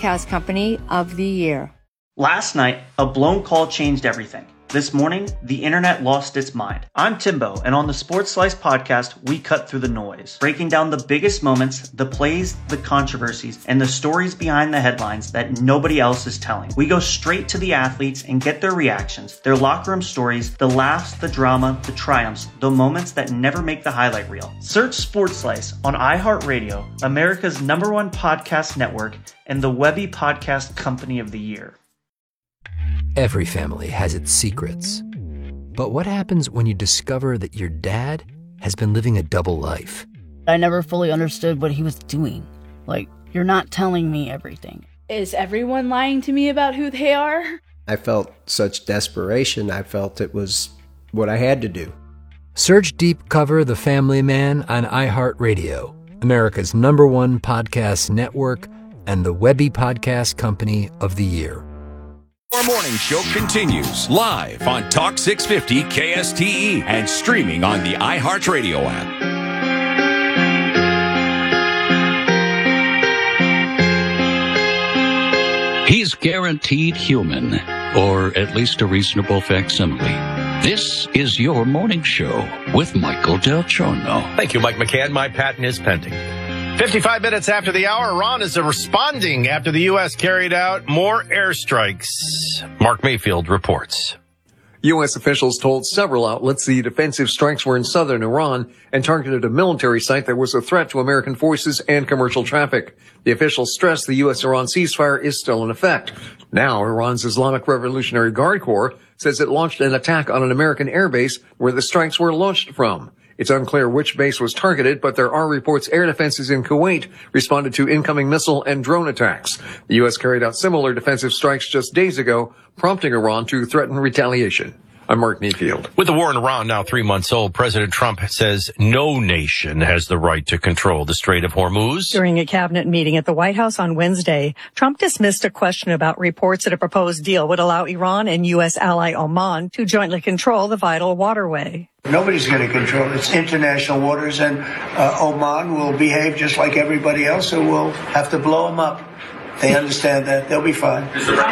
Podcast Company of the Year. Last night, a blown call changed everything. This morning, the internet lost its mind. I'm Timbo, and on the Sports Slice podcast, we cut through the noise, breaking down the biggest moments, the plays, the controversies, and the stories behind the headlines that nobody else is telling. We go straight to the athletes and get their reactions, their locker room stories, the laughs, the drama, the triumphs, the moments that never make the highlight reel. Search Sports Slice on iHeartRadio, America's #1 podcast network, and the Webby Podcast Company of the Year. Every family has its secrets. But what happens when you discover that your dad has been living a double life? I never fully understood what he was doing. Like, you're not telling me everything. Is everyone lying to me about who they are? I felt such desperation. I felt it was what I had to do. Search Deep Cover The Family Man on iHeartRadio, America's #1 podcast network, and the Webby Podcast Company of the Year. Our morning show continues live on Talk 650 KSTE and streaming on the iHeartRadio app. He's guaranteed human, or at least a reasonable facsimile. This is your morning show with Michael Del Giorno. Thank you, Mike McCann. My patent is pending. 55 minutes after the hour, Iran is responding after the U.S. carried out more airstrikes. Mark Mayfield reports. U.S. officials told several outlets the defensive strikes were in southern Iran and targeted a military site that was a threat to American forces and commercial traffic. The officials stressed the U.S.-Iran ceasefire is still in effect. Now, Iran's Islamic Revolutionary Guard Corps says it launched an attack on an American airbase where the strikes were launched from. It's unclear which base was targeted, but there are reports air defenses in Kuwait responded to incoming missile and drone attacks. The U.S. carried out similar defensive strikes just days ago, prompting Iran to threaten retaliation. I'm Mark Mayfield. With the war in Iran now 3 months old, President Trump says no nation has the right to control the Strait of Hormuz. During a cabinet meeting at the White House on Wednesday, Trump dismissed a question about reports that a proposed deal would allow Iran and U.S. ally Oman to jointly control the vital waterway. Nobody's going to control it. It's international waters, and Oman will behave just like everybody else, so we'll have to blow them up. They understand that. They'll be fine.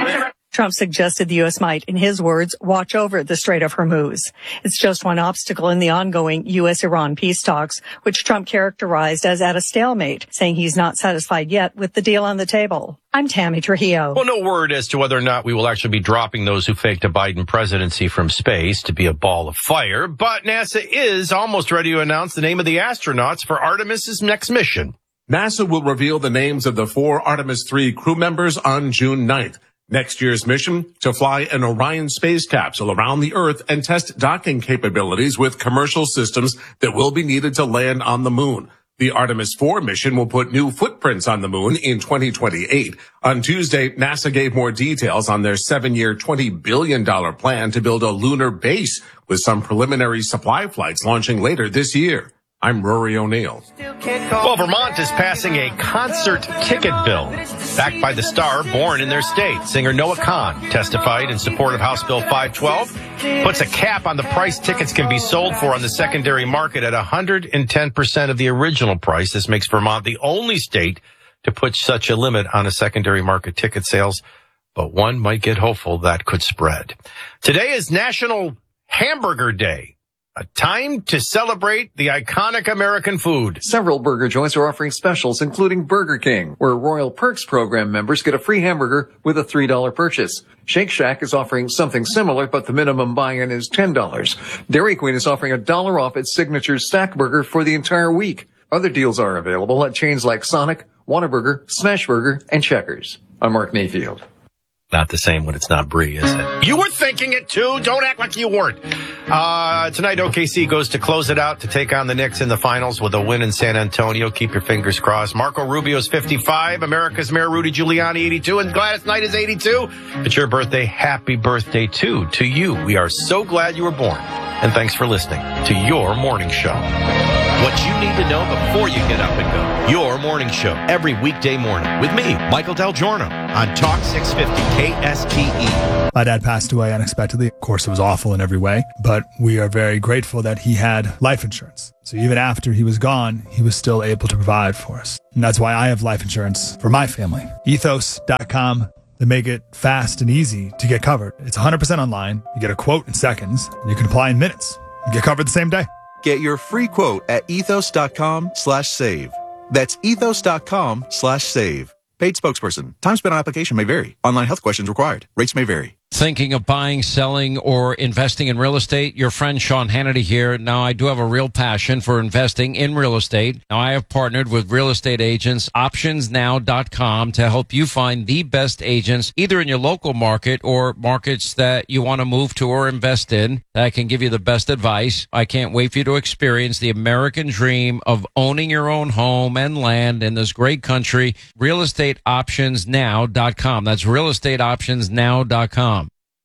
Trump suggested the U.S. might, in his words, watch over the Strait of Hormuz. It's just one obstacle in the ongoing U.S.-Iran peace talks, which Trump characterized as at a stalemate, saying he's not satisfied yet with the deal on the table. I'm Tammy Trujillo. Well, no word as to whether or not we will actually be dropping those who faked a Biden presidency from space to be a ball of fire, but NASA is almost ready to announce the name of the astronauts for Artemis's next mission. NASA will reveal the names of the 4 Artemis 3 crew members on June 9th. Next year's mission, to fly an Orion space capsule around the Earth and test docking capabilities with commercial systems that will be needed to land on the moon. The Artemis 4 mission will put new footprints on the moon in 2028. On Tuesday, NASA gave more details on their 7-year, $20 billion plan to build a lunar base with some preliminary supply flights launching later this year. I'm Rory O'Neill. Well, Vermont is passing a concert ticket bill backed by the star born in their state. Singer Noah Kahn testified in support of House Bill 512, puts a cap on the price tickets can be sold for on the secondary market at 110% of the original price. This makes Vermont the only state to put such a limit on a secondary market ticket sales, but one might get hopeful that could spread. Today is National Hamburger Day. A time to celebrate the iconic American food. Several burger joints are offering specials, including Burger King, where Royal Perks program members get a free hamburger with a $3 purchase. Shake Shack is offering something similar, but the minimum buy-in is $10. Dairy Queen is offering $1 off its signature Stack Burger for the entire week. Other deals are available at chains like Sonic, Whataburger, Smashburger, and Checkers. I'm Mark Mayfield. Not the same when it's not Brie, is it? You were thinking it too. Don't act like you weren't. Tonight, OKC goes to close it out to take on the Knicks in the finals with a win in San Antonio. Keep your fingers crossed. Marco Rubio's 55. America's Mayor Rudy Giuliani 82. And Gladys Knight is 82. It's your birthday. Happy birthday too to you. We are so glad you were born. and thanks for listening to Your Morning Show. What you need to know before you get up and go. Your Morning Show, every weekday morning with me, Michael Del Giorno, on Talk 650 KSTE. My dad passed away unexpectedly. Of course, it was awful in every way, but we are very grateful that he had life insurance. So even after he was gone, he was still able to provide for us. And that's why I have life insurance for my family. Ethos.com. They make it fast and easy to get covered. It's 100% online. You get a quote in seconds, and you can apply in minutes. You get covered the same day. Get your free quote at ethos.com/save. That's ethos.com/save. Paid spokesperson. Time spent on application may vary. Online health questions required. Rates may vary. Thinking of buying, selling, or investing in real estate? Your friend Sean Hannity here. Now, I do have a real passion for investing in real estate. Now, I have partnered with real estate agents, optionsnow.com, to help you find the best agents, either in your local market or markets that you want to move to or invest in, that can give you the best advice. I can't wait for you to experience the American dream of owning your own home and land in this great country. Realestateoptionsnow.com. That's realestateoptionsnow.com.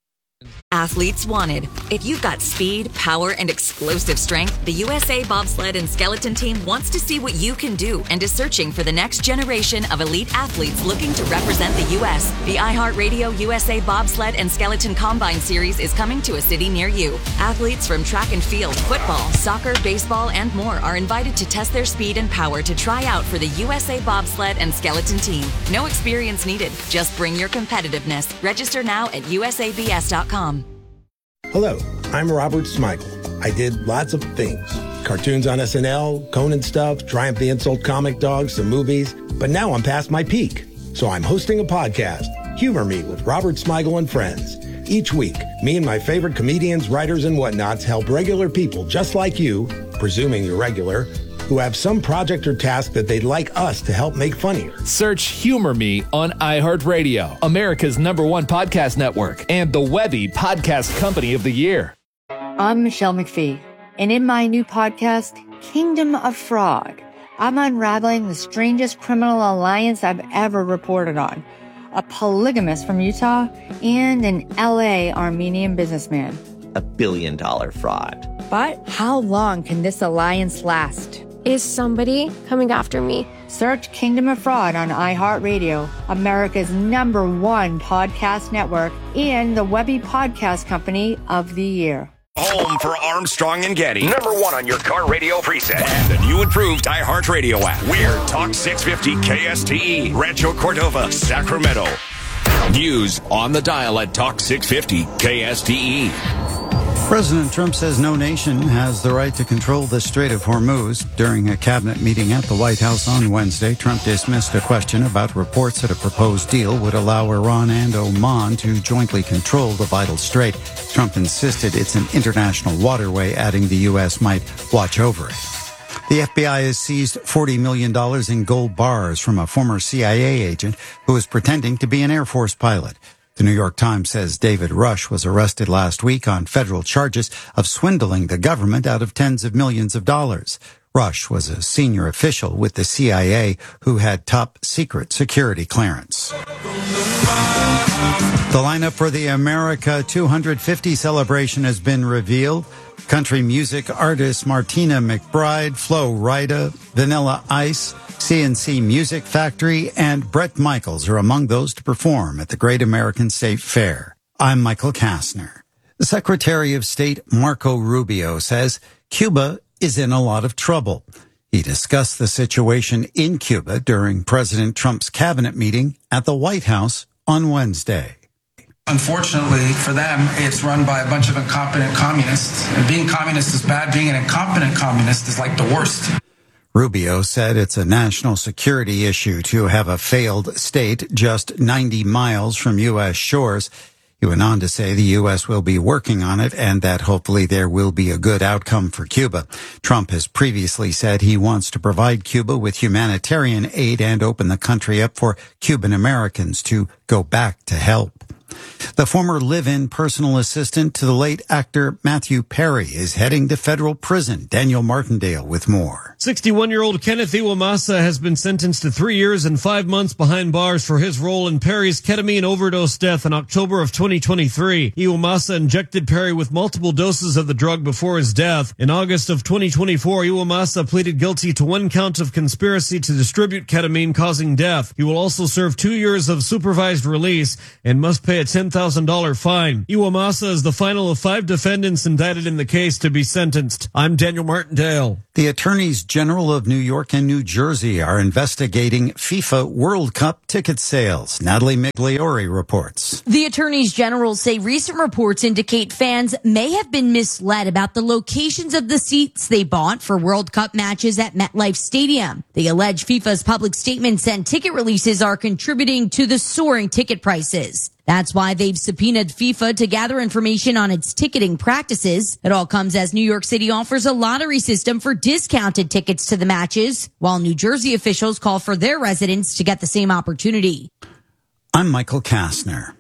Athletes wanted. If you've got speed, power, and explosive strength, the USA Bobsled and Skeleton Team wants to see what you can do and is searching for the next generation of elite athletes looking to represent the U.S. The iHeartRadio USA Bobsled and Skeleton Combine Series is coming to a city near you. Athletes from track and field, football, soccer, baseball, and more are invited to test their speed and power to try out for the USA Bobsled and Skeleton Team. No experience needed. Just bring your competitiveness. Register now at usabs.com. Hello, I'm Robert Smigel. I did lots of things. Cartoons on SNL, Conan stuff, Triumph the Insult Comic Dog, some movies. But now I'm past my peak. So I'm hosting a podcast, Humor Me with Robert Smigel and Friends. Each week, me and my favorite comedians, writers, and whatnots help regular people just like you, presuming you're regular, who have some project or task that they'd like us to help make funnier. Search Humor Me on iHeartRadio, America's #1 podcast network, and the Webby Podcast Company of the Year. I'm Michelle McPhee, and in my new podcast, Kingdom of Fraud, I'm unraveling the strangest criminal alliance I've ever reported on. A polygamist from Utah and an LA Armenian businessman. $1 billion fraud. But how long can this alliance last? Is somebody coming after me? Search Kingdom of Fraud on iHeartRadio, America's #1 podcast network, and the Webby Podcast Company of the Year. Home for Armstrong and Getty. #1 on your car radio preset. And the new improved iHeartRadio app. We're Talk 650 KSTE, Rancho Cordova, Sacramento. News on the dial at Talk 650 KSTE. President Trump says no nation has the right to control the Strait of Hormuz. During a cabinet meeting at the White House on Wednesday, Trump dismissed a question about reports that a proposed deal would allow Iran and Oman to jointly control the vital strait. Trump insisted it's an international waterway, adding the U.S. might watch over it. The FBI has seized $40 million in gold bars from a former CIA agent who was pretending to be an Air Force pilot. The New York Times says David Rush was arrested last week on federal charges of swindling the government out of tens of millions of dollars. Rush was a senior official with the CIA who had top secret security clearance. The lineup for the America 250 celebration has been revealed. Country music artists Martina McBride, Flo Rida, Vanilla Ice, CNC Music Factory, and Bret Michaels are among those to perform at the Great American State Fair. I'm Michael Kastner. The Secretary of State Marco Rubio says Cuba is in a lot of trouble. He discussed the situation in Cuba during President Trump's cabinet meeting at the White House on Wednesday. Unfortunately for them, it's run by a bunch of incompetent communists. And being communist is bad. Being an incompetent communist is like the worst. Rubio said it's a national security issue to have a failed state just 90 miles from U.S. shores. He went on to say the U.S. will be working on it and that hopefully there will be a good outcome for Cuba. Trump has previously said he wants to provide Cuba with humanitarian aid and open the country up for Cuban Americans to go back to help. The former live-in personal assistant to the late actor Matthew Perry is heading to federal prison. Daniel Martindale with more. 61-year-old Kenneth Iwamasa has been sentenced to 3 years and 5 months behind bars for his role in Perry's ketamine overdose death in October of 2023. Iwamasa injected Perry with multiple doses of the drug before his death. In August of 2024, Iwamasa pleaded guilty to 1 count of conspiracy to distribute ketamine causing death. He will also serve 2 years of supervised release and must pay a $10,000 fine. Iwamasa is the final of 5 defendants indicted in the case to be sentenced. I'm Daniel Martindale. The attorneys general of New York and New Jersey are investigating FIFA World Cup ticket sales. Natalie Migliori reports. The attorneys general say recent reports indicate fans may have been misled about the locations of the seats they bought for World Cup matches at MetLife Stadium. They allege FIFA's public statements and ticket releases are contributing to the soaring ticket prices. That's why they've subpoenaed FIFA to gather information on its ticketing practices. It all comes as New York City offers a lottery system for discounted tickets to the matches, while New Jersey officials call for their residents to get the same opportunity. I'm Michael Kastner.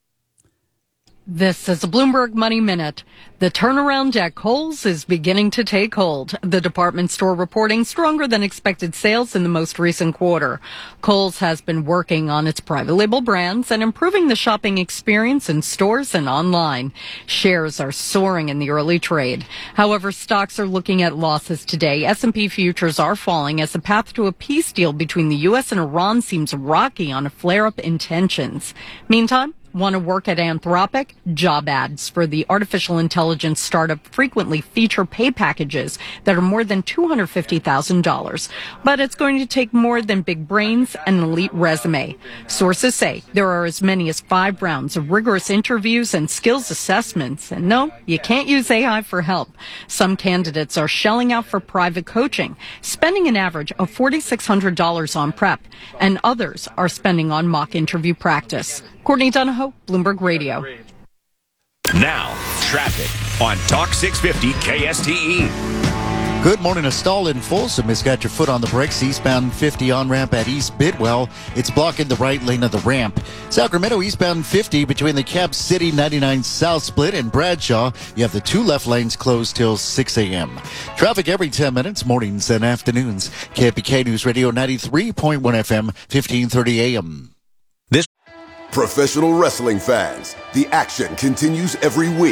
This is a Bloomberg Money Minute. The turnaround at Kohl's is beginning to take hold. The department store reporting stronger than expected sales in the most recent quarter. Kohl's has been working on its private label brands and improving the shopping experience in stores and online. Shares are soaring in the early trade. However, stocks are looking at losses today. S&P futures are falling as the path to a peace deal between the U.S. and Iran seems rocky on flare-up intentions. Meantime, want to work at Anthropic? Job ads for the artificial intelligence startup frequently feature pay packages that are more than $250,000. But it's going to take more than big brains and an elite resume. Sources say there are as many as 5 rounds of rigorous interviews and skills assessments. And no, you can't use AI for help. Some candidates are shelling out for private coaching, spending an average of $4,600 on prep, and others are spending on mock interview practice. Courtney Donahoe, Bloomberg Radio. Now, traffic on Talk 650 KSTE. Good morning. A stall in Folsom has got your foot on the brakes. Eastbound 50 on-ramp at East Bidwell. It's blocking the right lane of the ramp. Sacramento eastbound 50 between the Cap City 99 South Split and Bradshaw. You have the 2 left lanes closed till 6 a.m. Traffic every 10 minutes, mornings and afternoons. KPK News Radio 93.1 FM, 1530 a.m. Professional wrestling fans, the action continues every week.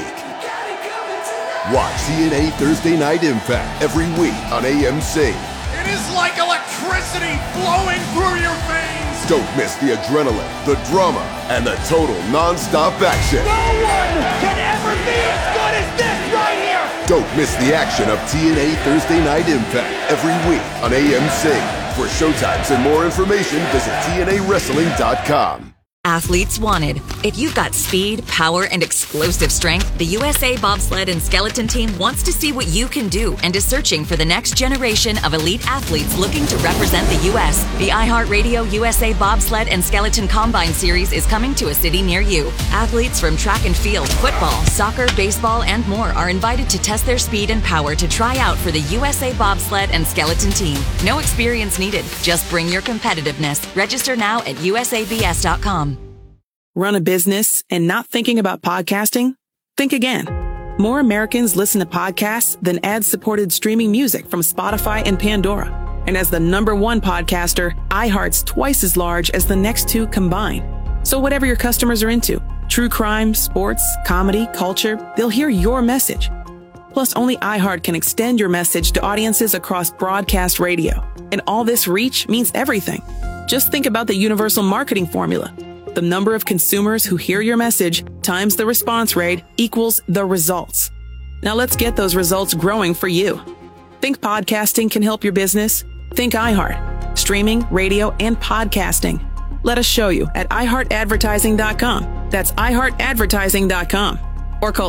Watch TNA Thursday Night Impact every week on AMC. It is like electricity flowing through your veins. Don't miss the adrenaline, the drama, and the total non-stop action. No one can ever be as good as this right here. Don't miss the action of TNA Thursday Night Impact every week on AMC. For showtimes and more information, visit TNAWrestling.com. Athletes wanted. If you've got speed, power, and explosive strength, the USA Bobsled and Skeleton Team wants to see what you can do and is searching for the next generation of elite athletes looking to represent the U.S. The iHeartRadio USA Bobsled and Skeleton Combine Series is coming to a city near you. Athletes from track and field, football, soccer, baseball, and more are invited to test their speed and power to try out for the USA Bobsled and Skeleton Team. No experience needed. Just bring your competitiveness. Register now at usabs.com. Run a business and not thinking about podcasting? Think again. More Americans listen to podcasts than ad-supported streaming music from Spotify and Pandora. And as the #1 podcaster, iHeart's twice as large as the next 2 combined. So whatever your customers are into, true crime, sports, comedy, culture, they'll hear your message. Plus, only iHeart can extend your message to audiences across broadcast radio. And all this reach means everything. Just think about the universal marketing formula. The number of consumers who hear your message times the response rate equals the results. Now let's get those results growing for you. Think podcasting can help your business? Think iHeart. Streaming, radio, and podcasting. Let us show you at iHeartAdvertising.com. That's iHeartAdvertising.com. Or call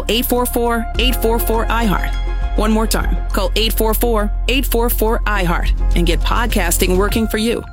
844-844-iHeart. One more time. Call 844-844-iHeart and get podcasting working for you.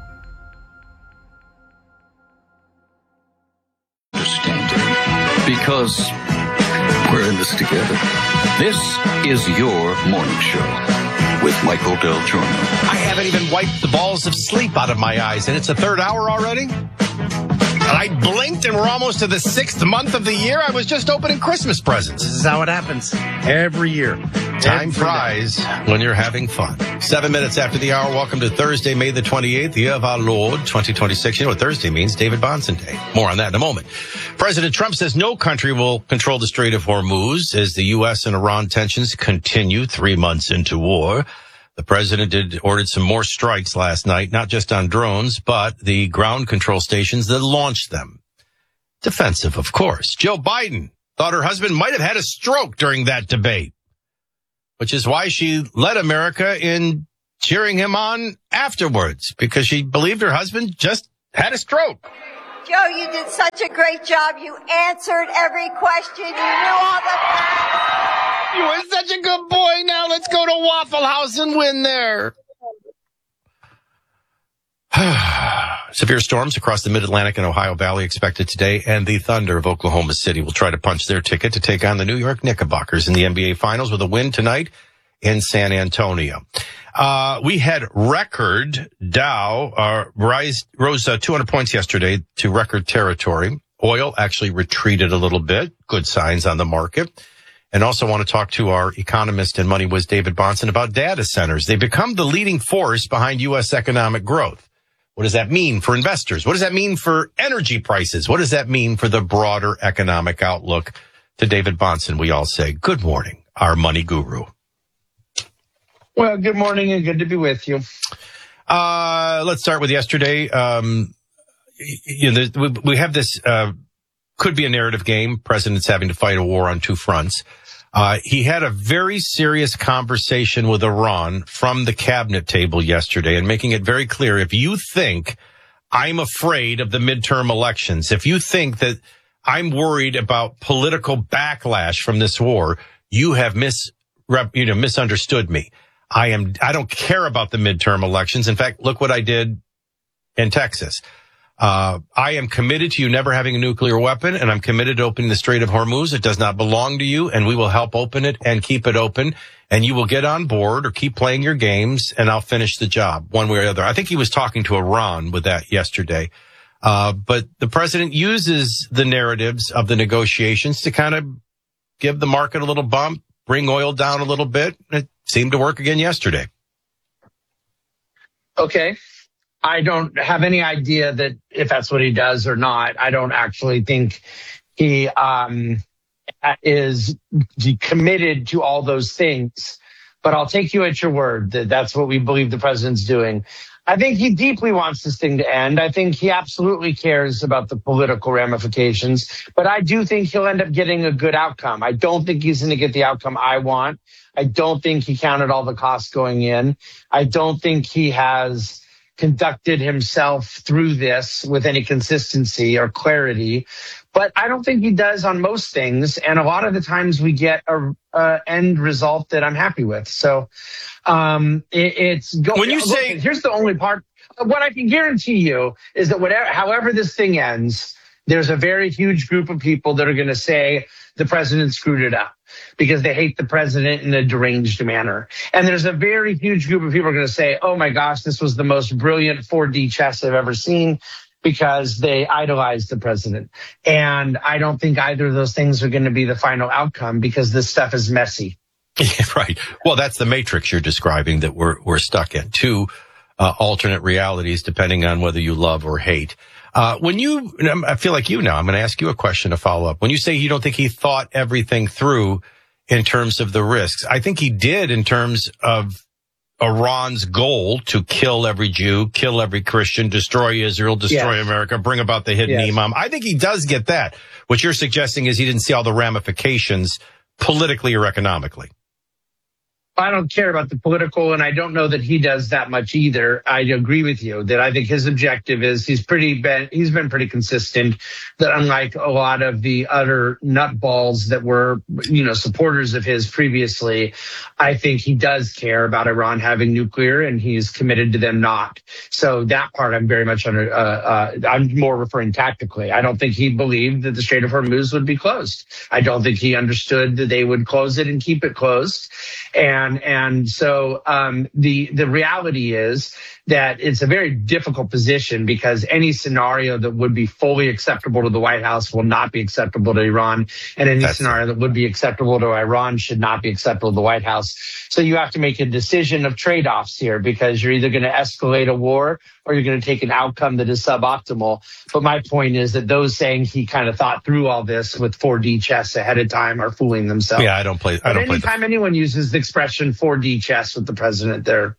Because we're in this together. This is your morning show with Michael Del Giorno. I haven't even wiped the balls of sleep out of my eyes, and it's the 3rd hour already? And I I blinked and we're almost to the 6th month of the year. I was just opening Christmas presents. This is how it happens every year. Time flies when you're having fun. 7 minutes after the hour, welcome to Thursday, May the 28th, year of our Lord, 2026. You know what Thursday means? David Bahnsen Day. More on that in a moment. President Trump says no country will control the Strait of Hormuz as the U.S. and Iran tensions continue 3 months into war. The president ordered some more strikes last night, not just on drones, but the ground control stations that launched them. Defensive, of course. Joe Biden thought her husband might have had a stroke during that debate, which is why she led America in cheering him on afterwards, because she believed her husband just had a stroke. Joe, you did such a great job. You answered every question. You knew all the facts. You were such a good boy. Now let's go to Waffle House and win there. Severe storms across the Mid-Atlantic and Ohio Valley expected today, and the Thunder of Oklahoma City will try to punch their ticket to take on the New York Knickerbockers in the NBA Finals with a win tonight in San Antonio. We had record Dow rose 200 points yesterday to record territory. Oil actually retreated a little bit. Good signs on the market. And also want to talk to our economist and money whiz David Bahnsen about data centers. They become the leading force behind U.S. economic growth. What does that mean for investors? What does that mean for energy prices? What does that mean for the broader economic outlook? To David Bahnsen, we all say, good morning, our money guru. Well, good morning and good to be with you. Let's start with yesterday. We have this, could be a narrative game. President's having to fight a war on two fronts. He had a very serious conversation with Iran from the cabinet table yesterday and making it very clear, if you think I'm afraid of the midterm elections, if you think that I'm worried about political backlash from this war, you have misunderstood me. I don't care about the midterm elections. In fact, look what I did in Texas. I am committed to you never having a nuclear weapon, and I'm committed to opening the Strait of Hormuz. It does not belong to you, and we will help open it and keep it open, and you will get on board or keep playing your games, and I'll finish the job one way or the other. I think he was talking to Iran with that yesterday. But the president uses the narratives of the negotiations to kind of give the market a little bump, bring oil down a little bit. It seemed to work again yesterday. Okay. I don't have any idea that if that's what he does or not. I don't actually think he is committed to all those things. But I'll take you at your word that that's what we believe the president's doing. I think he deeply wants this thing to end. I think he absolutely cares about the political ramifications. But I do think he'll end up getting a good outcome. I don't think he's going to get the outcome I want. I don't think he counted all the costs going in. I don't think he has conducted himself through this with any consistency or clarity, but I don't think he does on most things. And a lot of the times we get a end result that I'm happy with. So it's going. When you say, here's the only part. What I can guarantee you is that however this thing ends, there's a very huge group of people that are going to say the president screwed it up because they hate the president in a deranged manner. And there's a very huge group of people who are going to say, oh my gosh, this was the most brilliant 4D chess I've ever seen, because they idolize the president. And I don't think either of those things are going to be the final outcome because this stuff is messy. Yeah, right. Well, that's the matrix you're describing that we're stuck in. Two alternate realities depending on whether you love or hate. I feel like I'm going to ask you a question to follow up. When you say you don't think he thought everything through in terms of the risks, I think he did in terms of Iran's goal to kill every Jew, kill every Christian, destroy Israel, destroy America, bring about the hidden imam. I think he does get that. What you're suggesting is he didn't see all the ramifications politically or economically. I don't care about the political, and I don't know that he does that much either. I agree with you that I think his objective is he's been pretty consistent, that unlike a lot of the other nutballs that were, supporters of his previously, I think he does care about Iran having nuclear and he's committed to them not. So that part I'm very much I'm more referring tactically. I don't think he believed that the Strait of Hormuz would be closed. I don't think he understood that they would close it and keep it closed. And And so the reality is that it's a very difficult position because any scenario that would be fully acceptable to the White House will not be acceptable to Iran. And any scenario that would be acceptable to Iran should not be acceptable to the White House. So you have to make a decision of trade-offs here because you're either going to escalate a war or you're going to take an outcome that is suboptimal. But my point is that those saying he kind of thought through all this with 4D chess ahead of time are fooling themselves. Yeah, I don't play. Anytime anyone uses the expression 4D chess with the president, they're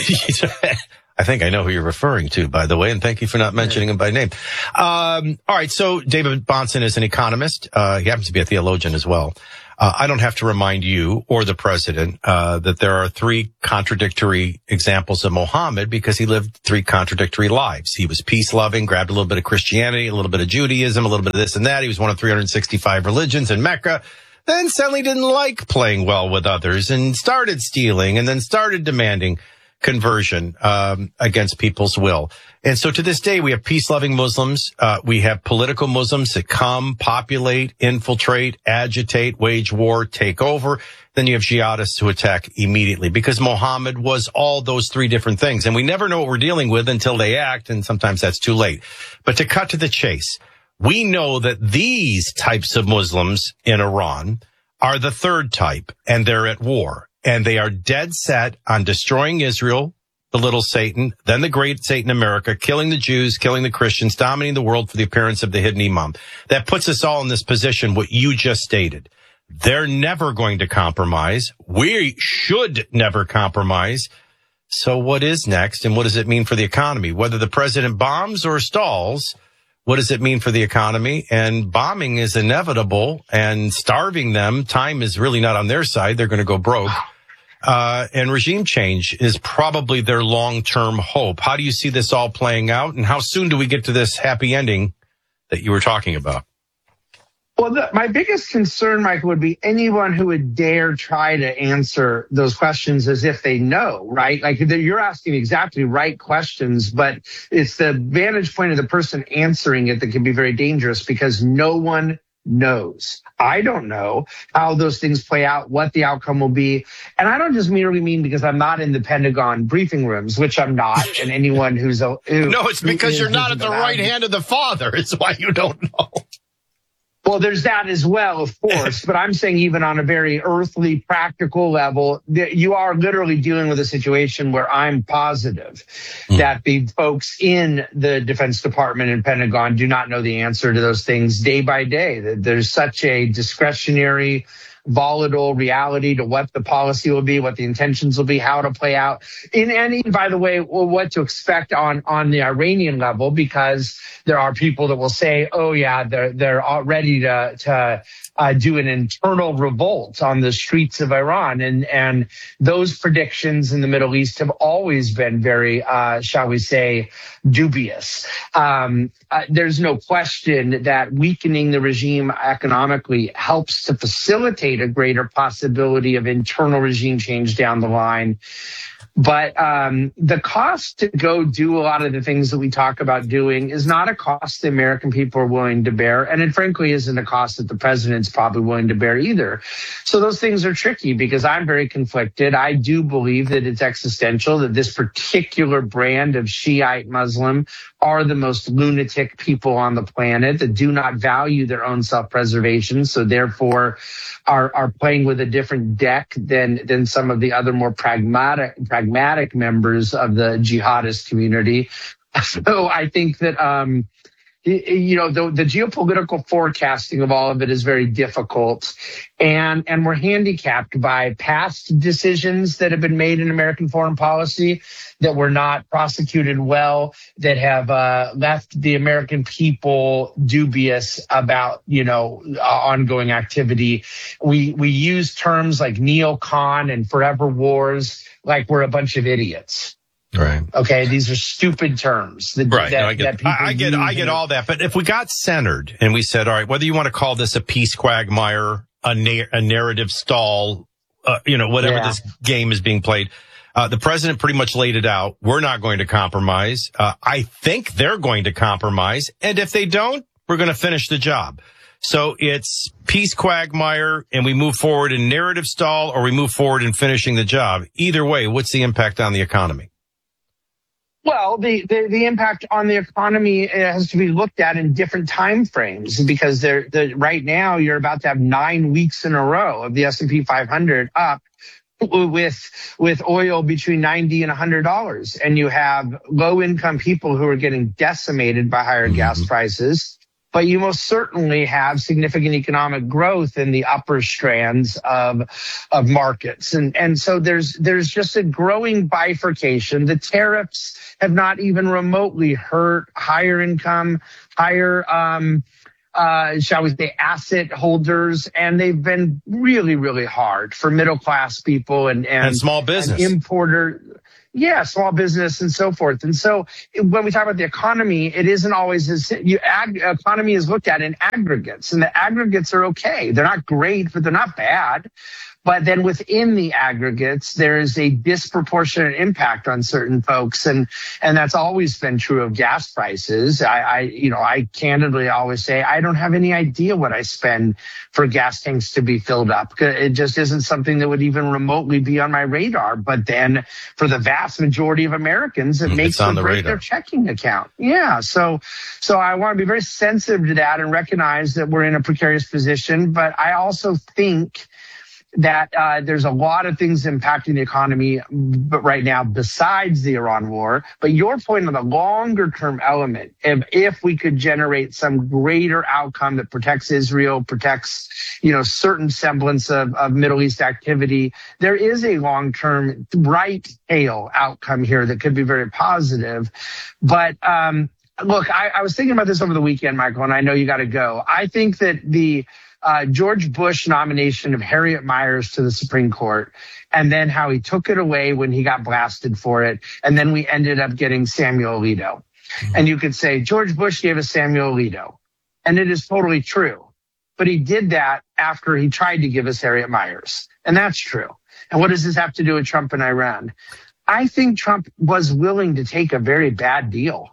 I think I know who you're referring to, by the way, and thank you for not mentioning him by name. All right, so David Bahnsen is an economist. He happens to be a theologian as well. I don't have to remind you or the president that there are three contradictory examples of Muhammad because he lived three contradictory lives. He was peace-loving, grabbed a little bit of Christianity, a little bit of Judaism, a little bit of this and that. He was one of 365 religions in Mecca. Then suddenly didn't like playing well with others and started stealing and then started demanding conversion against people's will. And so to this day, we have peace-loving Muslims. We have political Muslims that come, populate, infiltrate, agitate, wage war, take over. Then you have jihadists who attack immediately because Muhammad was all those three different things. And we never know what we're dealing with until they act, and sometimes that's too late. But to cut to the chase, we know that these types of Muslims in Iran are the third type, and they're at war. And they are dead set on destroying Israel, the little Satan, then the great Satan America, killing the Jews, killing the Christians, dominating the world for the appearance of the hidden imam. That puts us all in this position, what you just stated. They're never going to compromise. We should never compromise. So what is next, and what does it mean for the economy? Whether the president bombs or stalls, what does it mean for the economy? And bombing is inevitable, and starving them, time is really not on their side. They're going to go broke. And regime change is probably their long-term hope. How do you see this all playing out, and how soon do we get to this happy ending that you were talking about? Well, my biggest concern, Michael, would be anyone who would dare try to answer those questions as if they know, right? Like you're asking exactly right questions, but it's the vantage point of the person answering it that can be very dangerous because no one knows. I don't know how those things play out, what the outcome will be. And I don't just merely mean because I'm not in the Pentagon briefing rooms, which I'm not, and anyone no, it's because you're not at the right hand of the Father. It's why you don't know. Well, there's that as well, of course, but I'm saying even on a very earthly, practical level, you are literally dealing with a situation where I'm positive that the folks in the Defense Department and Pentagon do not know the answer to those things day by day. There's such a discretionary, volatile reality to what the policy will be, what the intentions will be, how it'll play out. And by the way, what to expect on the Iranian level, because there are people that will say, oh yeah, they're all ready to do an internal revolt on the streets of Iran. And those predictions in the Middle East have always been very, shall we say, dubious. There's no question that weakening the regime economically helps to facilitate a greater possibility of internal regime change down the line. But the cost to go do a lot of the things that we talk about doing is not a cost the American people are willing to bear. And it frankly isn't a cost that the president's probably willing to bear either. So those things are tricky because I'm very conflicted. I do believe that it's existential, that this particular brand of Shiite Muslim are the most lunatic people on the planet that do not value their own self-preservation. So therefore are playing with a different deck than some of the other more pragmatic members of the jihadist community. So I think that, the geopolitical forecasting of all of it is very difficult. And we're handicapped by past decisions that have been made in American foreign policy that were not prosecuted well, that have left the American people dubious about, ongoing activity. We use terms like neocon and forever wars like we're a bunch of idiots. Right. Okay. These are stupid terms. I get all that. But if we got centered and we said, all right, whether you want to call this a peace quagmire, a narrative stall, this game is being played, the president pretty much laid it out. We're not going to compromise. I think they're going to compromise. And if they don't, we're going to finish the job. So it's peace quagmire and we move forward in narrative stall, or we move forward in finishing the job. Either way, what's the impact on the economy? Well, the impact on the economy has to be looked at in different time frames, because right now you're about to have 9 weeks in a row of the S&P 500 up with oil between $90 and $100. And you have low income people who are getting decimated by higher gas prices. But you most certainly have significant economic growth in the upper strands of markets. And so there's just a growing bifurcation. The tariffs have not even remotely hurt higher income, higher, shall we say, asset holders. And they've been really, really hard for middle class people and small business. And importer. Yeah, small business and so forth. And so when we talk about the economy, it isn't always economy is looked at in aggregates, and the aggregates are okay. They're not great, but they're not bad. But then within the aggregates, there is a disproportionate impact on certain folks. And that's always been true of gas prices. I candidly always say, I don't have any idea what I spend for gas tanks to be filled up. It just isn't something that would even remotely be on my radar. But then for the vast majority of Americans, it makes or break their checking account. Yeah. So I want to be very sensitive to that and recognize that we're in a precarious position. But I also think that there's a lot of things impacting the economy right now besides the Iran war. But your point on the longer term element, if we could generate some greater outcome that protects Israel, protects, certain semblance of Middle East activity, there is a long term right tail outcome here that could be very positive. But look, I was thinking about this over the weekend, Michael, and I know you got to go. I think that the George Bush nomination of Harriet Miers to the Supreme Court, and then how he took it away when he got blasted for it, and then we ended up getting Samuel Alito. And you could say George Bush gave us Samuel Alito, and it is totally true. But he did that after he tried to give us Harriet Miers, and that's true. And what does this have to do with Trump and Iran? I think Trump was willing to take a very bad deal,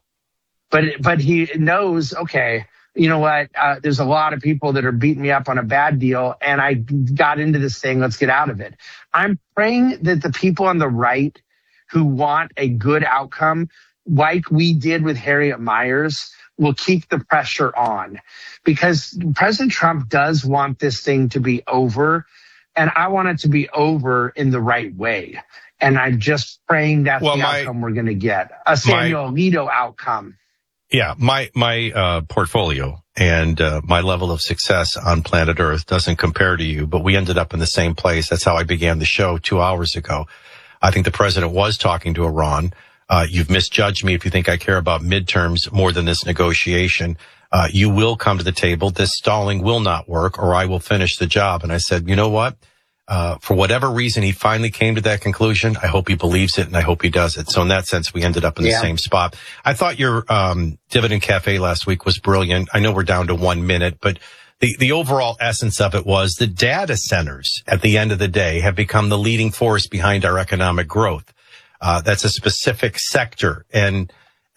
but he knows, okay, you know what? There's a lot of people that are beating me up on a bad deal, and I got into this thing. Let's get out of it. I'm praying that the people on the right who want a good outcome, like we did with Harriet Miers, will keep the pressure on, because President Trump does want this thing to be over, and I want it to be over in the right way. And I'm just praying that's the outcome we're going to get, a Samuel Alito outcome. Yeah, my portfolio and my level of success on planet Earth doesn't compare to you, but we ended up in the same place. That's how I began the show 2 hours ago. I think the president was talking to Iran. You've misjudged me if you think I care about midterms more than this negotiation. You will come to the table. This stalling will not work, or I will finish the job. And I said, you know what? For whatever reason, he finally came to that conclusion. I hope he believes it, and I hope he does it. So in that sense, we ended up in the same spot. I thought your Dividend Cafe last week was brilliant. I know we're down to 1 minute, but the overall essence of it was the data centers at the end of the day have become the leading force behind our economic growth. That's a specific sector. And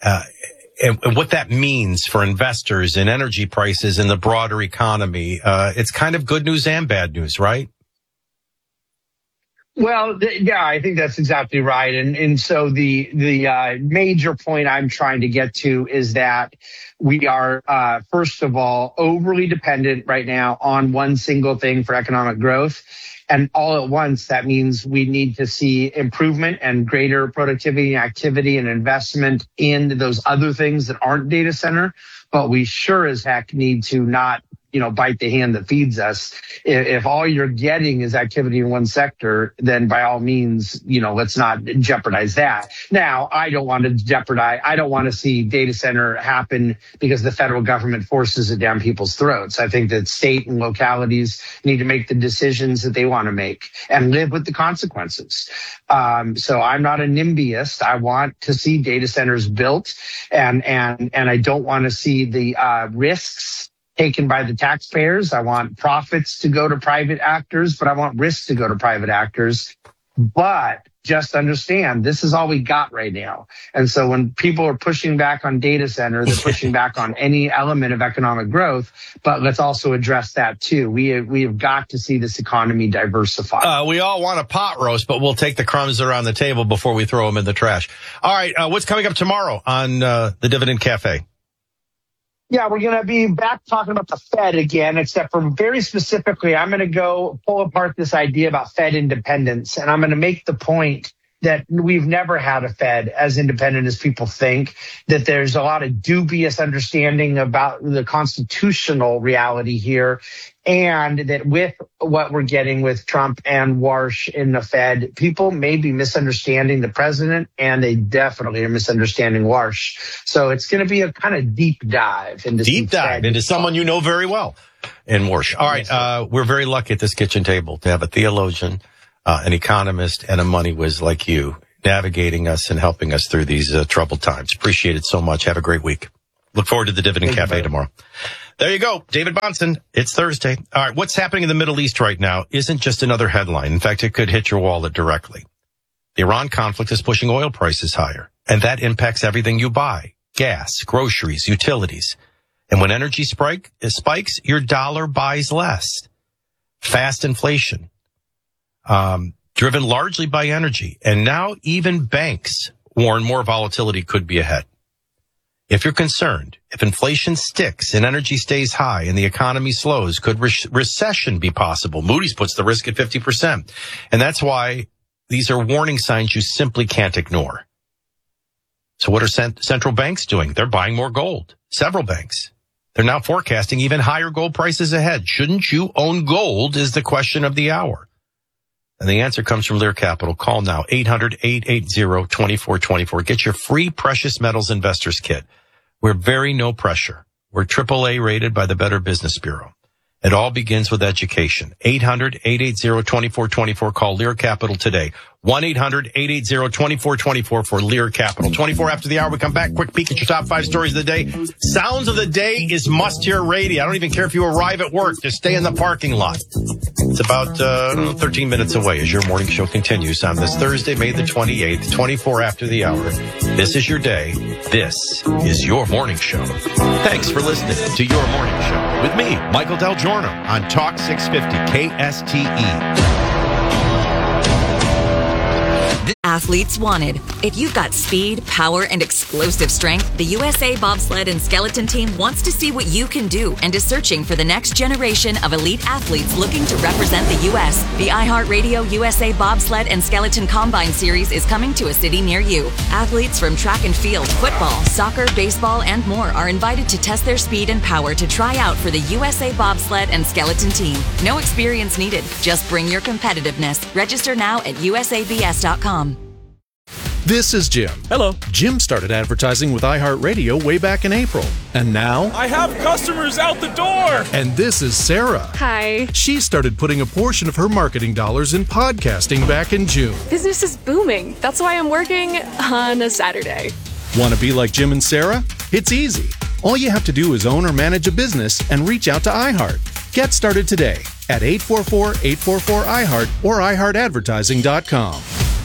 what that means for investors and energy prices in the broader economy, it's kind of good news and bad news, right? Well, yeah, I think that's exactly right. And so the major point I'm trying to get to is that we are, first of all, overly dependent right now on one single thing for economic growth. And all at once, that means we need to see improvement and greater productivity and activity and investment in those other things that aren't data center. But we sure as heck need to not, bite the hand that feeds us. If all you're getting is activity in one sector, then by all means, let's not jeopardize that. Now, I don't want to see data center happen because the federal government forces it down people's throats. I think that state and localities need to make the decisions that they want to make and live with the consequences. So I'm not a NIMBYist. I want to see data centers built, and I don't want to see the risks taken by the taxpayers. I want profits to go to private actors, but I want risks to go to private actors. But just understand, this is all we got right now. And so when people are pushing back on data center, they're pushing back on any element of economic growth. But let's also address that too. We have got to see this economy diversify. We all want a pot roast, but we'll take the crumbs that are on the table before we throw them in the trash. All right, what's coming up tomorrow on the Dividend Cafe? Yeah, we're going to be back talking about the Fed again, except for very specifically, I'm going to go pull apart this idea about Fed independence. And I'm going to make the point that we've never had a Fed as independent as people think, that there's a lot of dubious understanding about the constitutional reality here, and that with what we're getting with Trump and Warsh in the Fed, people may be misunderstanding the president, and they definitely are misunderstanding Warsh. So it's going to be a kind of deep dive into someone you know very well in Warsh. All right, we're very lucky at this kitchen table to have a theologian, an economist, and a money whiz like you navigating us and helping us through these troubled times. Appreciate it so much. Have a great week. Look forward to the Dividend Cafe tomorrow. There you go. David Bahnsen. It's Thursday. All right. What's happening in the Middle East right now isn't just another headline. In fact, it could hit your wallet directly. The Iran conflict is pushing oil prices higher, and that impacts everything you buy: gas, groceries, utilities. And when energy spikes, your dollar buys less. Fast inflation, driven largely by energy. And now even banks warn more volatility could be ahead. If you're concerned, if inflation sticks and energy stays high and the economy slows, could recession be possible? Moody's puts the risk at 50%. And that's why these are warning signs you simply can't ignore. So what are central banks doing? They're buying more gold. Several banks. They're now forecasting even higher gold prices ahead. Shouldn't you own gold is the question of the hour. And the answer comes from Lear Capital. Call now, 800-880-2424. Get your free precious metals investors kit. We're very no pressure. We're AAA rated by the Better Business Bureau. It all begins with education. 800-880-2424. Call Lear Capital today. 1-800-880-2424 for Lear Capital. 24 after the hour, we come back. Quick peek at your top 5 stories of the day. Sounds of the day is must-hear radio. I don't even care if you arrive at work. Just stay in the parking lot. It's about 13 minutes away as your morning show continues on this Thursday, May the 28th, 24 after the hour. This is your day. This is your morning show. Thanks for listening to Your Morning Show with me, Michael Del Giorno, on Talk 650 KSTE. Athletes wanted. If you've got speed, power, and explosive strength, the USA Bobsled and Skeleton Team wants to see what you can do and is searching for the next generation of elite athletes looking to represent the U.S. The iHeartRadio USA Bobsled and Skeleton Combine Series is coming to a city near you. Athletes from track and field, football, soccer, baseball, and more are invited to test their speed and power to try out for the USA Bobsled and Skeleton Team. No experience needed. Just bring your competitiveness. Register now at usabs.com. This is Jim. Hello. Jim started advertising with iHeartRadio way back in April. And now, I have customers out the door. And this is Sarah. Hi. She started putting a portion of her marketing dollars in podcasting back in June. Business is booming. That's why I'm working on a Saturday. Want to be like Jim and Sarah? It's easy. All you have to do is own or manage a business and reach out to iHeart. Get started today at 844-844-iHeart or iHeartAdvertising.com.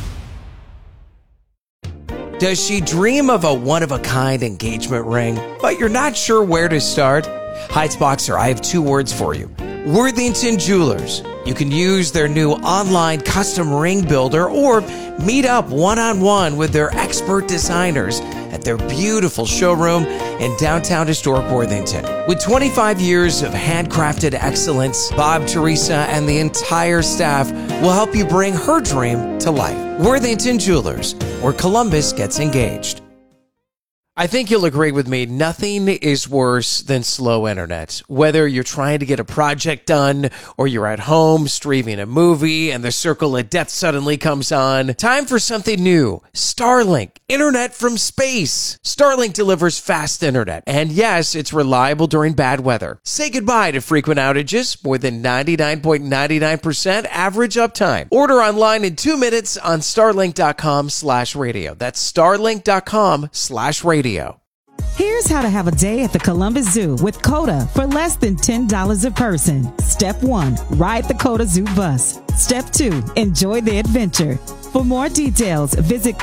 Does she dream of a one-of-a-kind engagement ring, but you're not sure where to start? Heights Boxer, I have 2 words for you. Worthington Jewelers. You can use their new online custom ring builder or meet up one-on-one with their expert designers at their beautiful showroom in downtown historic Worthington. With 25 years of handcrafted excellence, Bob, Teresa, and the entire staff will help you bring her dream to life. Worthington Jewelers, where Columbus gets engaged. I think you'll agree with me, nothing is worse than slow internet. Whether you're trying to get a project done or you're at home streaming a movie and the circle of death suddenly comes on, time for something new. Starlink, internet from space. Starlink delivers fast internet, and yes, it's reliable during bad weather. Say goodbye to frequent outages, more than 99.99% average uptime. Order online in 2 minutes on starlink.com/radio. That's starlink.com/radio. Here's how to have a day at the Columbus Zoo with CODA for less than $10 a person. Step 1, ride the CODA Zoo bus. Step 2, enjoy the adventure. For more details, visit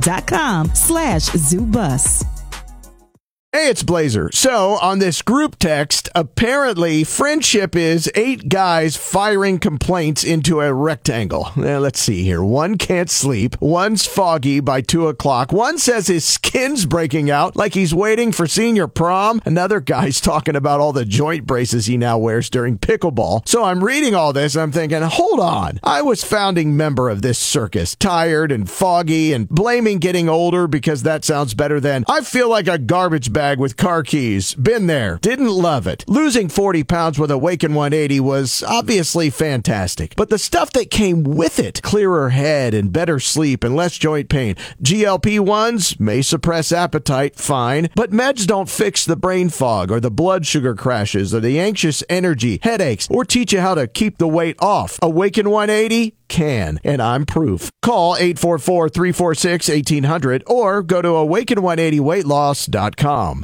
coda.com/zoobus. Hey, it's Blazer. So, on this group text, apparently friendship is 8 guys firing complaints into a rectangle. Let's see here. One can't sleep. One's foggy by 2 o'clock. One says his skin's breaking out like he's waiting for senior prom. Another guy's talking about all the joint braces he now wears during pickleball. So I'm reading all this and I'm thinking, hold on. I was founding member of this circus, tired and foggy and blaming getting older because that sounds better than I feel like a garbage bag with car keys. Been there. Didn't love it. Losing 40 pounds with Awaken 180 was obviously fantastic. But the stuff that came with it, clearer head and better sleep and less joint pain. GLP-1s may suppress appetite, fine. But meds don't fix the brain fog or the blood sugar crashes or the anxious energy, headaches, or teach you how to keep the weight off. Awaken 180 can, and I'm proof. Call 844-346-1800 or go to awaken180weightloss.com.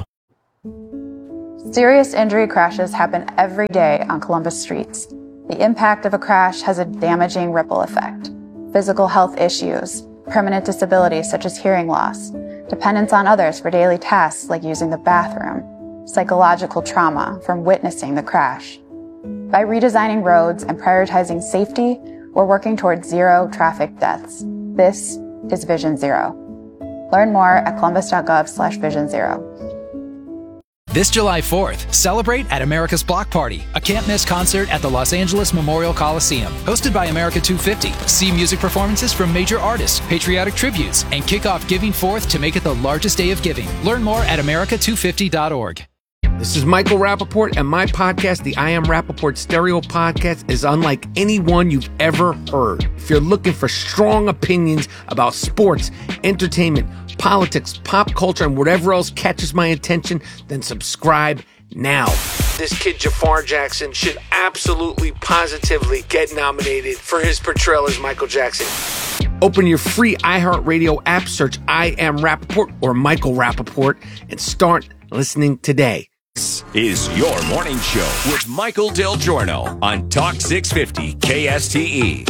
Serious injury crashes happen every day on Columbus streets. The impact of a crash has a damaging ripple effect. Physical health issues, permanent disabilities such as hearing loss, dependence on others for daily tasks like using the bathroom, psychological trauma from witnessing the crash. By redesigning roads and prioritizing safety, we're working towards 0 traffic deaths. This is Vision Zero. Learn more at columbus.gov/vision0. This July 4th, celebrate at America's Block Party, a can't-miss concert at the Los Angeles Memorial Coliseum. Hosted by America 250, see music performances from major artists, patriotic tributes, and kick off Giving Forth to make it the largest day of giving. Learn more at america250.org. This is Michael Rappaport, and my podcast, the I Am Rappaport Stereo Podcast, is unlike any one you've ever heard. If you're looking for strong opinions about sports, entertainment, politics, pop culture, and whatever else catches my attention, then subscribe now. This kid Jafar Jackson should absolutely, positively get nominated for his portrayal as Michael Jackson. Open your free iHeartRadio app, search I Am Rappaport or Michael Rappaport, and start listening today. This is your morning show with Michael Del Giorno on Talk 650 KSTE.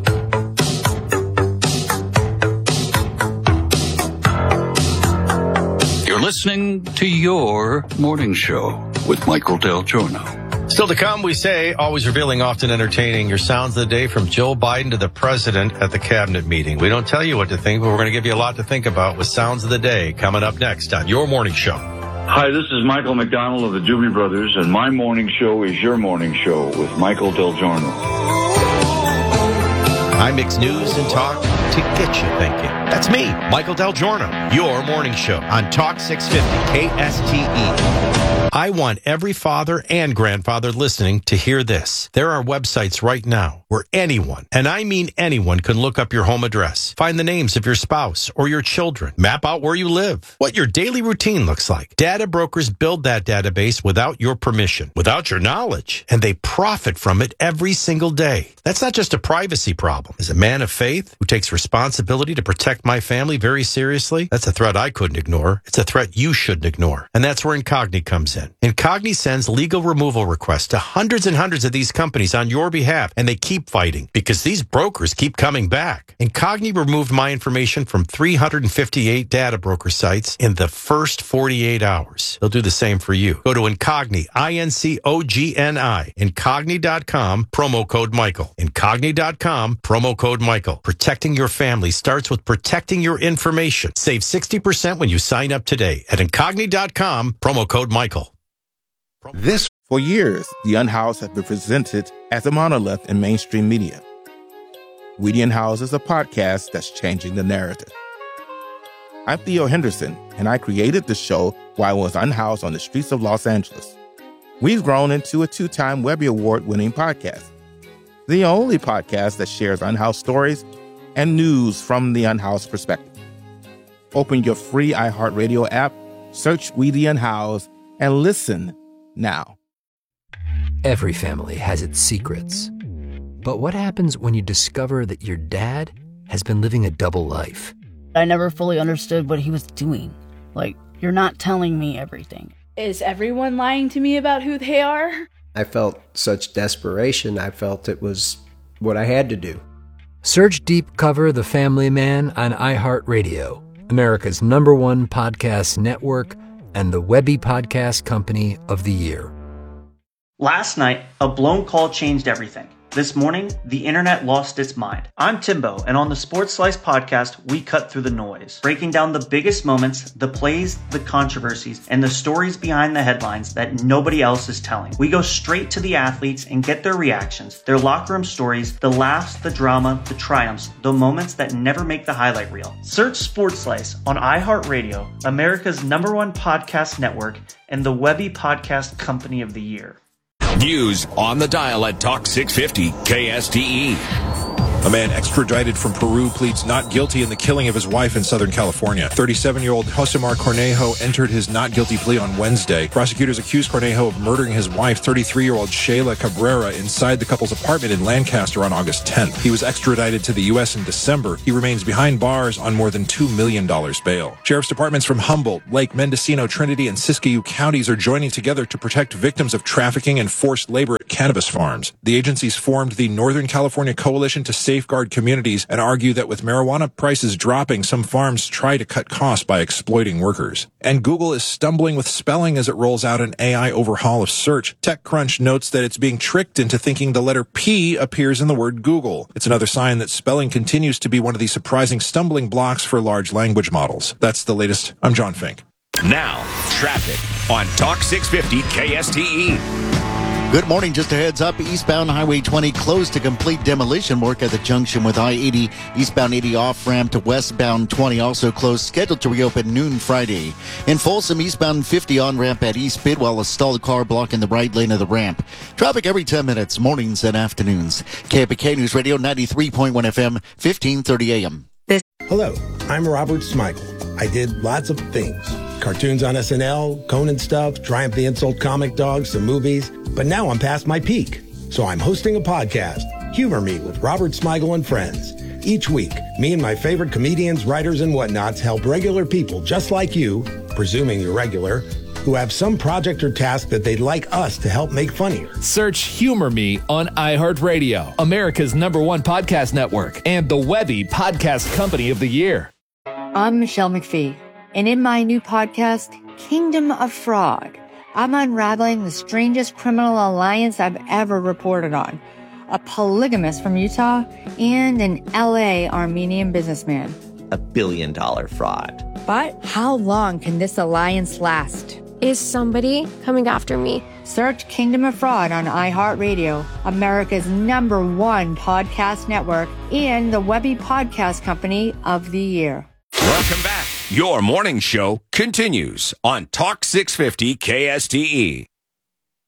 You're listening to your morning show with Michael Del Giorno. Still to come, we say, always revealing, often entertaining, your sounds of the day from Joe Biden to the president at the cabinet meeting. We don't tell you what to think, but we're going to give you a lot to think about with sounds of the day coming up next on your morning show. Hi, this is Michael McDonald of the Doobie Brothers, and my morning show is your morning show with Michael Del Giorno. I mix news and talk to get you thinking. That's me, Michael Del Giorno, your morning show on Talk 650 KSTE. I want every father and grandfather listening to hear this. There are websites right now where anyone, and I mean anyone, can look up your home address, find the names of your spouse or your children, map out where you live, what your daily routine looks like. Data brokers build that database without your permission, without your knowledge, and they profit from it every single day. That's not just a privacy problem. As a man of faith who takes responsibility to protect my family very seriously, that's a threat I couldn't ignore. It's a threat you shouldn't ignore. And that's where Incogni comes in. Incogni sends legal removal requests to hundreds and hundreds of these companies on your behalf, and they keep fighting because these brokers keep coming back. Incogni removed my information from 358 data broker sites in the first 48 hours. They'll do the same for you. Go to Incogni, INCOGNI, Incogni.com, promo code Michael. Incogni.com, promo code Michael. Protecting your family starts with protecting your information. Save 60% when you sign up today at Incogni.com, promo code Michael. For years, the Unhoused have been presented as a monolith in mainstream media. We the Unhoused is a podcast that's changing the narrative. I'm Theo Henderson, and I created the show while I was unhoused on the streets of Los Angeles. We've grown into a 2-time Webby Award-winning podcast, the only podcast that shares unhoused stories and news from the unhoused perspective. Open your free iHeartRadio app, search We the Unhoused, and listen now. Every family has its secrets. But what happens when you discover that your dad has been living a double life? I never fully understood what he was doing. Like, You're not telling me everything. Is everyone lying to me about who they are? I felt such desperation. I felt it was what I had to do. Search Deep Cover The Family Man on iHeartRadio, America's #1 podcast network, and the Webby Podcast Company of the Year. Last night, a blown call changed everything. This morning, the internet lost its mind. I'm Timbo, and on the Sports Slice podcast, we cut through the noise, breaking down the biggest moments, the plays, the controversies, and the stories behind the headlines that nobody else is telling. We go straight to the athletes and get their reactions, their locker room stories, the laughs, the drama, the triumphs, the moments that never make the highlight reel. Search Sports Slice on iHeartRadio, America's #1 podcast network, and the Webby Podcast Company of the Year. News on the dial at Talk 650 KSTE. A man extradited from Peru pleads not guilty in the killing of his wife in Southern California. 37-year-old Josemar Cornejo entered his not guilty plea on Wednesday. Prosecutors accused Cornejo of murdering his wife, 33-year-old Shayla Cabrera, inside the couple's apartment in Lancaster on August 10th. He was extradited to the U.S. in December. He remains behind bars on more than $2 million bail. Sheriff's departments from Humboldt, Lake, Mendocino, Trinity, and Siskiyou counties are joining together to protect victims of trafficking and forced labor at cannabis farms. The agencies formed the Northern California Coalition to safeguard communities and argue that with marijuana prices dropping, some farms try to cut costs by exploiting workers. And Google is stumbling with spelling as it rolls out an AI overhaul of search. TechCrunch notes that it's being tricked into thinking the letter P appears in the word Google. It's another sign that spelling continues to be one of the surprising stumbling blocks for large language models. That's the latest. I'm John Fink. Now, traffic on Talk 650 KSTE. Good morning. Just a heads up, eastbound Highway 20 closed to complete demolition work at the junction with I-80. Eastbound 80 off-ramp to westbound 20 also closed, scheduled to reopen noon Friday. In Folsom, eastbound 50 on-ramp at East Bidwell, a stalled car blocking the right lane of the ramp. Traffic every 10 minutes, mornings and afternoons. KPK News Radio 93.1 FM, 1530 AM. Hello, I'm Robert Smigel. I did lots of things. Cartoons on SNL, Conan stuff, Triumph the Insult comic dogs, some movies. But now I'm past my peak. So I'm hosting a podcast, Humor Me with Robert Smigel and Friends. Each week, me and my favorite comedians, writers, and whatnots help regular people just like you, presuming you're regular, who have some project or task that they'd like us to help make funnier. Search Humor Me on iHeartRadio, America's #1 podcast network, and the Webby Podcast Company of the Year. I'm Michelle McPhee, and in my new podcast, Kingdom of Fraud, I'm unraveling the strangest criminal alliance I've ever reported on. A polygamist from Utah and an LA Armenian businessman. $1 billion fraud. But how long can this alliance last? Is somebody coming after me? Search Kingdom of Fraud on iHeartRadio, America's #1 podcast network, and the Webby Podcast Company of the Year. Welcome back. Your morning show continues on Talk 650 KSTE.